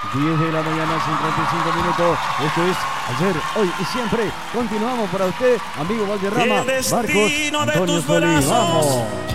10 de la mañana, 55 minutos. Esto es Ayer, Hoy y Siempre. Continuamos para usted, amigo Valderrama, Marcos, Antonio Solís. ¡Vamos!